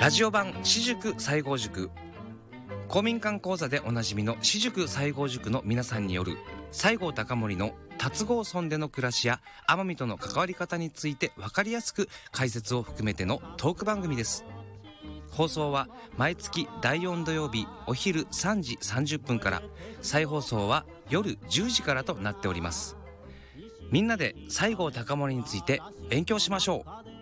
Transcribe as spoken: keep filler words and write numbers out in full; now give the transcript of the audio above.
ラジオ版私塾西郷塾、公民館講座でおなじみの私塾西郷塾の皆さんによる西郷隆盛の達郷村での暮らしや奄美との関わり方について分かりやすく解説を含めてのトーク番組です。放送は毎月だいよん土曜日お昼さんじさんじゅっぷんから、再放送は夜じゅうじからとなっております。みんなで西郷隆盛について勉強しましょう。